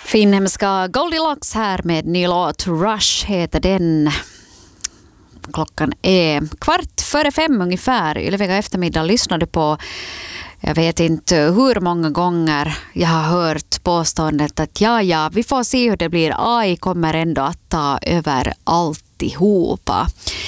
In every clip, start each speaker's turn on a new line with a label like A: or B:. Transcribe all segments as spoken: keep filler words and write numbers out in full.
A: Finhemska Goldilocks här med ny låt. Rush heter den. Klockan är kvart före fem ungefär. Ylevega eftermiddag lyssnade på, jag vet inte hur många gånger jag har hört påståendet att ja, ja, vi får se hur det blir. A I kommer ändå att ta över alltihopa.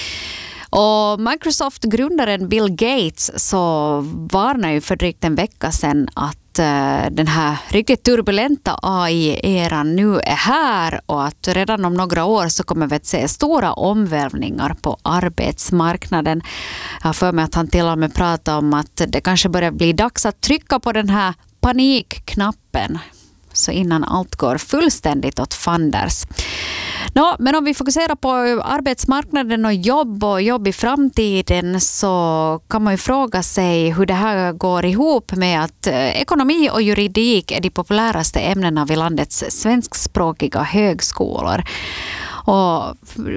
A: Och Microsoft-grundaren Bill Gates så varnar ju för drygt en vecka sedan att den här riktigt turbulenta A I-eran nu är här och att redan om några år så kommer vi att se stora omvälvningar på arbetsmarknaden. Jag har för mig att han till och med pratar om att det kanske börjar bli dags att trycka på den här panikknappen så innan allt går fullständigt åt fanders. No, men om vi fokuserar på arbetsmarknaden och jobb och jobb i framtiden så kan man ju fråga sig hur det här går ihop med att ekonomi och juridik är de populäraste ämnena vid landets svenskspråkiga högskolor. Och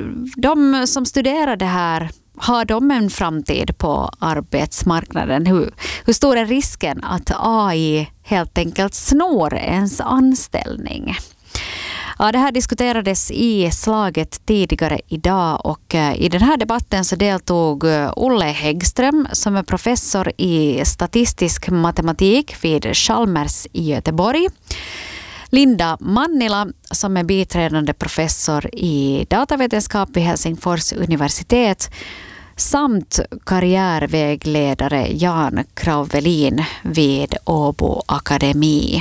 A: de som studerar det här, har de en framtid på arbetsmarknaden? Hur, hur stor är risken att A I helt enkelt snor ens anställning? Ja, det här diskuterades i slaget tidigare idag och i den här debatten så deltog Olle Häggström som är professor i statistisk matematik vid Chalmers i Göteborg. Linda Mannila som är biträdande professor i datavetenskap vid Helsingfors universitet samt karriärvägledare Jan Krauvelin vid Åbo Akademi.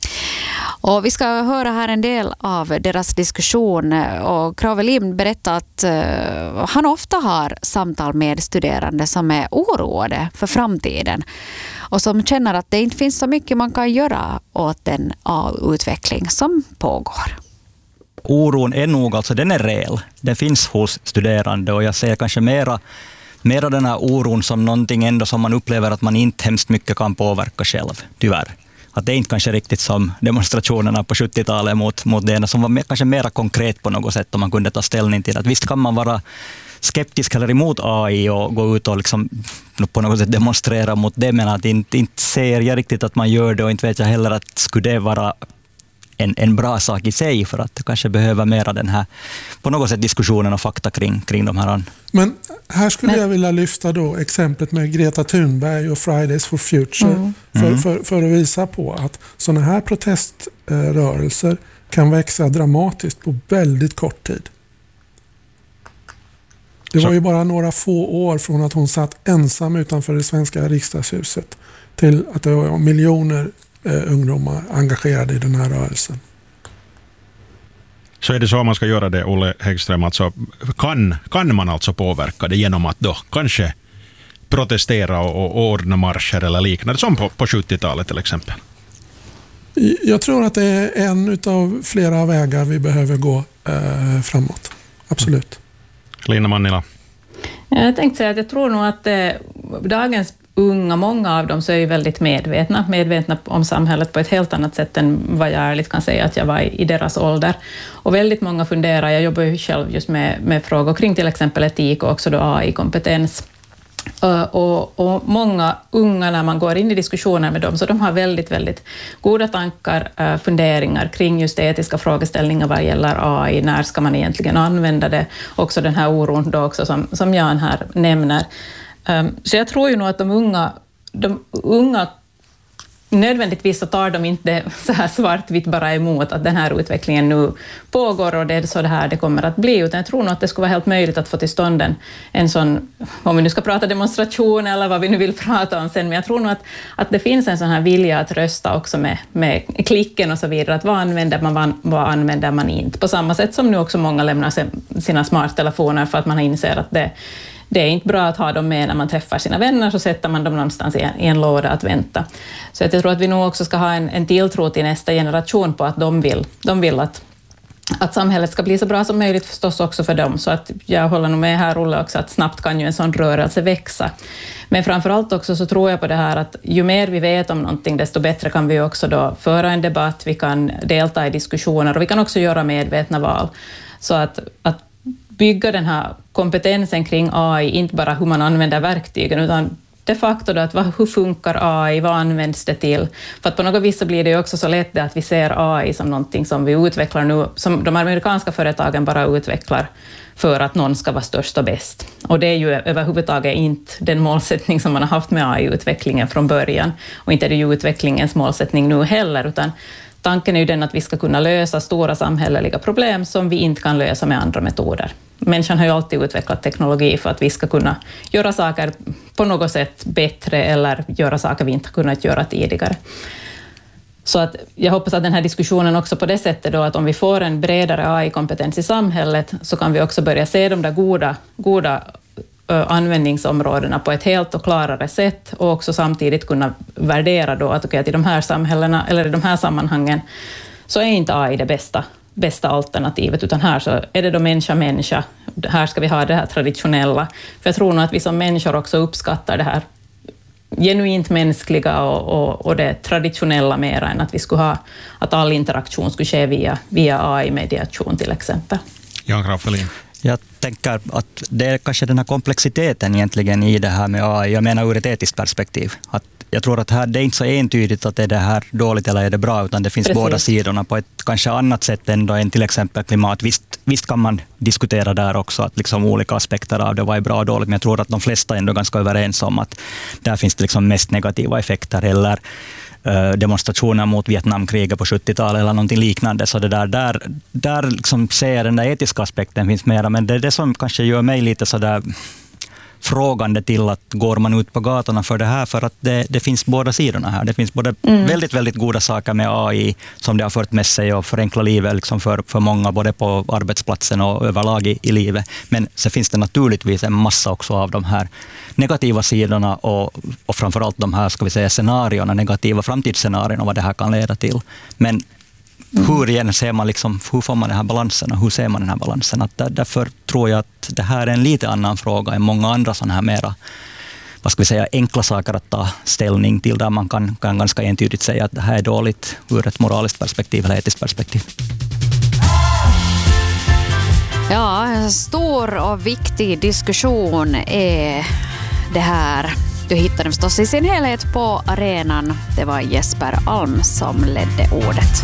A: Och vi ska höra här en del av deras diskussion och Krauvelin berättar att uh, han ofta har samtal med studerande som är oroade för framtiden och som känner att det inte finns så mycket man kan göra åt den utveckling som pågår.
B: Oron är nog, alltså den är reell. Den finns hos studerande och jag ser kanske mera, mera den här oron som någonting ändå som man upplever att man inte hemskt mycket kan påverka själv, tyvärr. Att det är inte kanske riktigt som demonstrationerna på sjuttiotalet mot, mot det som var mer, kanske mera konkret på något sätt om man kunde ta ställning till att visst kan man vara skeptisk eller emot A I och gå ut och liksom på något sätt demonstrera mot det, men att inte, inte ser jag riktigt att man gör det och inte vet jag heller att skulle det vara en, en bra sak i sig för att det kanske behöver mera den här på något sätt diskussionen och fakta kring, kring de här.
C: Men här skulle
A: men,
C: jag vilja lyfta då exemplet med Greta Thunberg och Fridays for Future
A: mm.
C: För,
B: mm.
C: för, för att visa på att sådana här proteströrelser kan växa dramatiskt på väldigt kort tid. Det var ju bara några få år från att hon satt ensam utanför det svenska riksdagshuset till att det var miljoner eh, ungdomar engagerade i den här rörelsen.
D: Så är det så man ska göra det, Olle Häggström, alltså kan, kan man alltså påverka det genom att då kanske protestera och, och ordna marscher eller liknande som på, på sjuttiotalet till exempel?
C: Jag tror att det är en av flera vägar vi behöver gå eh, framåt. Absolut.
D: Lina Mannila.
E: Jag tänkte säga att jag tror nog att eh, dagens unga, många av dem så är ju väldigt medvetna, medvetna om samhället på ett helt annat sätt än vad jag ärligt kan säga att jag var i, i deras ålder. Och väldigt många funderar, jag jobbar ju själv just med, med frågor kring till exempel etik och också då A I-kompetens. Uh, och, och många unga när man går in i diskussioner med dem så de har väldigt, väldigt goda tankar, uh, funderingar kring just etiska frågeställningar vad gäller A I, när ska man egentligen använda det, också den här oron då också som, som Jan här nämner. Um, så jag tror ju nog att de unga, de unga nödvändigtvis så tar de inte så här svartvitt bara emot att den här utvecklingen nu pågår och det är så det här det kommer att bli, utan jag tror nog att det skulle vara helt möjligt att få till stånd en, en sån, om vi nu ska prata demonstration eller vad vi nu vill prata om sen, men jag tror nog att, att det finns en sån här vilja att rösta också med, med klicken och så vidare, att vad använder man, vad använder man inte, på samma sätt som nu också många lämnar sina smarttelefoner för att man inser att det Det är inte bra att ha dem med när man träffar sina vänner, så sätter man dem någonstans i en, i en låda att vänta. Så jag tror att vi nog också ska ha en, en tilltro till nästa generation på att de vill, de vill att, att samhället ska bli så bra som möjligt förstås också för dem. Så att jag håller nog med här, Olle, också att snabbt kan ju en sån rörelse växa. Men framförallt också så tror jag på det här att ju mer vi vet om någonting desto bättre kan vi också då föra en debatt, vi kan delta i diskussioner och vi kan också göra medvetna val. Så att, att bygga den här kompetensen kring A I, inte bara hur man använder verktygen, utan de facto då att vad, hur funkar A I, vad används det till? För att på något vis så blir det ju också så lätt det att vi ser A I som någonting som vi utvecklar nu, som de amerikanska företagen bara utvecklar för att någon ska vara störst och bäst. Och det är ju överhuvudtaget inte den målsättning som man har haft med A I-utvecklingen från början. Och inte är det ju utvecklingens målsättning nu heller, utan tanken är ju den att vi ska kunna lösa stora samhälleliga problem som vi inte kan lösa med andra metoder. Människan har ju alltid utvecklat teknologi för att vi ska kunna göra saker på något sätt bättre eller göra saker vi inte har kunnat göra tidigare. Så att jag hoppas att den här diskussionen också på det sättet då, att om vi får en bredare A I-kompetens i samhället så kan vi också börja se de där goda, goda uh, användningsområdena på ett helt och klarare sätt och också samtidigt kunna värdera då att, okay, att i de här samhällena eller i de här sammanhangen så är inte A I det bästa, bästa alternativet, utan här så är det då människa-människa. Här ska vi ha det här traditionella. För jag tror nog att vi som människor också uppskattar det här genuint mänskliga och, och, och det traditionella mer än att vi skulle ha att all interaktion skulle ske via, via A I-mediation till exempel.
D: Jan Graffelin.
B: Jag tänker att det är kanske den här komplexiteten egentligen i det här med A I. Jag menar ur ett etiskt perspektiv. Att jag tror att här, det är inte så entydigt att är det här dåligt eller är det bra, utan det finns Precis. båda sidorna på ett kanske annat sätt ändå än till exempel klimat. Visst, visst kan man diskutera där också att liksom olika aspekter av det, vad är bra och dåligt, men jag tror att de flesta är ändå ganska överens om att där finns det liksom mest negativa effekter eller uh, demonstrationer mot Vietnamkriget på sjuttiotalet eller någonting liknande. Så det där, där, där liksom ser jag den där etiska aspekten finns mera, men det är det som kanske gör mig lite sådär frågande till att går man ut på gatorna för det här, för att det, det finns båda sidorna här. Det finns både mm. väldigt, väldigt goda saker med A I som det har fört med sig och förenkla livet liksom för, för många, både på arbetsplatsen och överlag i, i livet. Men så finns det naturligtvis en massa också av de här negativa sidorna och, och framförallt de här, ska vi säga, scenarierna, negativa framtidsscenarierna, vad det här kan leda till. Men Mm. hur igen ser man liksom, hur får man den här balansen och hur ser man den här balansen? Att där, därför tror jag att det här är en lite annan fråga än många andra sådana här mera, vad ska vi säga, enkla saker att ta ställning till, där man kan, kan ganska entydigt säga att det här är dåligt ur ett moraliskt perspektiv eller etiskt perspektiv.
A: Ja, en stor och viktig diskussion är det här. Du hittar den förstås i sin helhet på arenan. Det var Jesper Alm som ledde ordet.